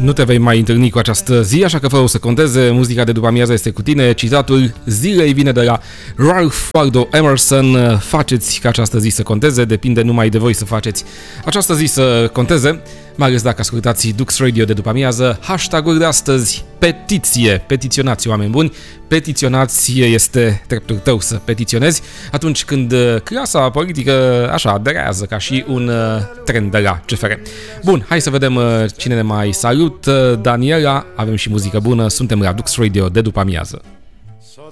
Nu te vei mai întâlni cu această zi, așa că fără să conteze, muzica de după amiază este cu tine. Citatul zilei vine de la Ralph Waldo Emerson. Faceți ca această zi să conteze, depinde numai de voi să faceți această zi să conteze, mai ales dacă ascultați Dux Radio de după amiază. Hashtag-ul de astăzi, petiție. Petiționați, oameni buni. Petiționați, este dreptul tău să petiționezi atunci când clasa politică așa aderează ca și un trend de la CFR. Bun, hai să vedem cine ne mai salut. Daniela, avem și muzică bună, suntem la Dux Radio de după amiază.